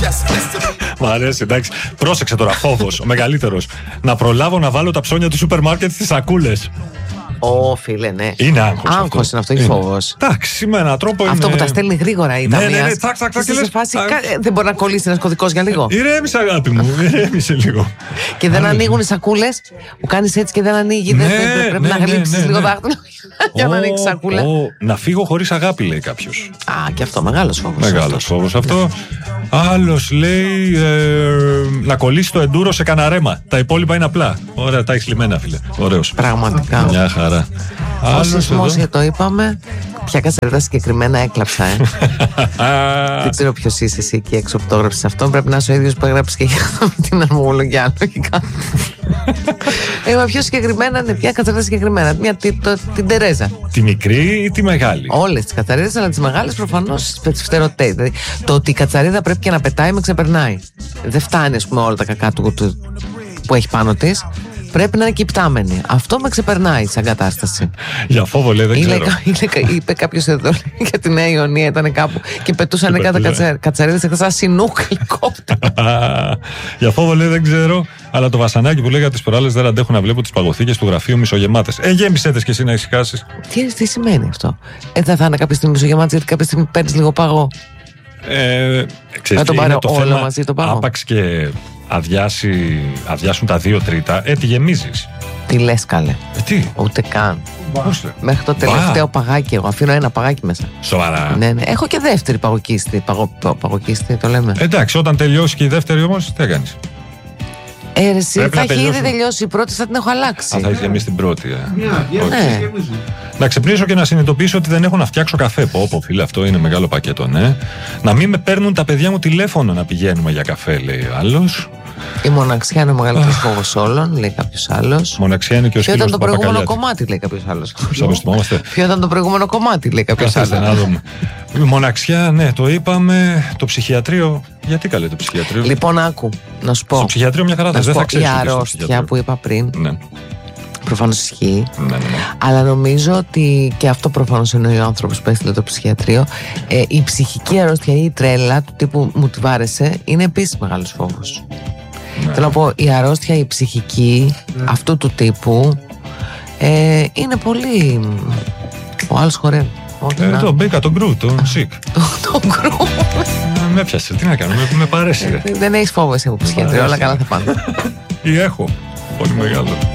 Μ' αρέσει, εντάξει. Πρόσεξε τώρα, φόβος, ο μεγαλύτερος. Να προλάβω να βάλω τα ψώνια του σούπερ μάρκετ στις σακούλες. Ω, φίλε, ναι. Είναι άγχος. Άγχος είναι αυτό, ή φόβος. Εντάξει, με έναν τρόπο αυτό είναι... που τα στέλνει γρήγορα η Ταμείας. Ταμείας. Ναι, τσακ, και σε φάση, δεν μπορεί να κολλήσει ένας κωδικός για λίγο. Ηρέμησε, αγάπη μου, ηρέμησε λίγο. Και δεν ανοίγουν οι σακούλες. Που κάνεις έτσι και δεν ανοίγει. Πρέπει να γλύψεις λίγο δάχτυλο για να ανοίξει σακούλα. Να φύγω χωρίς αγάπη, λέει κάποιος. Α, και αυτό, μεγάλος φόβος. Μεγάλος φόβος αυτό. Άλλος λέει να κολλήσει το εντούρο σε κανένα ρέμα. Τα υπόλοιπα είναι απλά. Ωραία, τα έχεις λυμμένα, φίλε. Ωραίος. Πραγματικά. Μια χαρά. Ο σεισμός, το είπαμε. Ποια κατσαρίδα συγκεκριμένα έκλαψα, Δεν ξέρω ποιος είσαι εσύ εκεί έξω που το έγραψες αυτό. Πρέπει να είσαι ο ίδιος που έγραψες και για την αρμολογιά, λογικά. Πιο συγκεκριμένα είναι ποια κατσαρίδα συγκεκριμένα. Την Τερέζα. Τη μικρή ή τη μεγάλη? Όλες τις κατσαρίδες, αλλά τις μεγάλες προφανώς φτερωτές. Δηλαδή, το ότι η κατσαρίδα πρέπει και να πετάει με ξεπερνάει. Δεν φτάνει, ας πούμε, όλα τα κακά του που έχει πάνω της. Πρέπει να είναι κυπτάμενη. Αυτό με ξεπερνάει σαν κατάσταση. Για φόβο, λέει, δεν ξέρω. Είπε κάποιος εδώ για τη Νέα Ιωνία, ήταν κάπου και πετούσαν κάτω κατσαρίδες εκτός σαν σινούκ ελικόπτερο. Για φόβο, λέει, δεν ξέρω. Αλλά το βασανάκι που λέγα τις προάλλες δεν αντέχω να βλέπω τις παγωθήκες του γραφείου μισογεμάτες. Γέμισε τες και εσύ να ησυχάσεις. Τι σημαίνει αυτό? Δεν θα είναι κάποια στιγμή μισογεμάτες, γιατί κάποια στιγμή παίρνεις λίγο παγό. Να τον πάρω όλο μαζί το παγό. Άπαξ και αδειάσουν τα 2/3, τη γεμίζεις. Τι λες, καλέ? Τι? Ούτε καν. Πόστε? Μέχρι το τελευταίο παγάκι, εγώ αφήνω ένα παγάκι μέσα. Σοβαρά? Ναι. Έχω και δεύτερη παγοκίστη. Παγοκίστη, το λέμε. Εντάξει, όταν τελειώσει και η δεύτερη όμως, τι κάνεις? Θα έχει ήδη τελειώσει η πρώτη, θα την έχω αλλάξει. Θα έχει γεμίσει την πρώτη. Ναι. Να ξυπνήσω και να συνειδητοποιήσω ότι δεν έχω να φτιάξω καφέ. Πω, φίλε, αυτό είναι μεγάλο πακέτο, ναι. Να μην με παίρνουν τα παιδιά μου τηλέφωνο να πηγαίνουμε για καφέ, λέει ο άλλος. Η μοναξιά είναι ο μεγαλύτερος φόβος όλων, λέει κάποιος άλλος. Μοναξιά είναι και ο σκύλος του Ποιο ήταν το προηγούμενο Παπακαλιάτη. κομμάτι, λέει κάποιος άλλος. Ποιο ήταν το προηγούμενο κομμάτι, λέει κάποιος άλλος. Μοναξιά, ναι, το είπαμε. Το ψυχιατρίο. Γιατί καλέ το ψυχιατρίο? Λοιπόν, άκου, να σου πω. Στο ψυχιατρίο μια χαρά δεν θα ξέρεις. Η αρρώστια που είπα πριν. Ναι. Προφανώς ισχύει. Ναι. Αλλά νομίζω ότι και αυτό προφανώς εννοεί ο άνθρωπος που έστειλε το ψυχιατρίο. Η ψυχική αρρώστια ή η τρέλα του τύπου μου τη βάρεσε είναι επίσης μεγάλος φόβος. Ναι. Θέλω να πω, η αρρώστια, η ψυχική αυτού του τύπου είναι πολύ. Ο άλλος χορεύει. Το μπήκα, τον Γκρου, τον Σικ. Τον Γκρου. Με πιάσε, τι να κάνω, με παρέσει. Δεν έχεις φόβο εσύ από ψυχιατρίο, όλα καλά θα πάνε. Ή έχω. Πολύ μεγάλο.